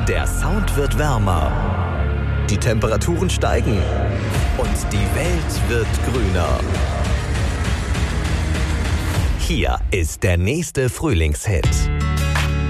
Der Sound wird wärmer. Die Temperaturen steigen. Und die Welt wird grüner. Hier ist der nächste Frühlingshit.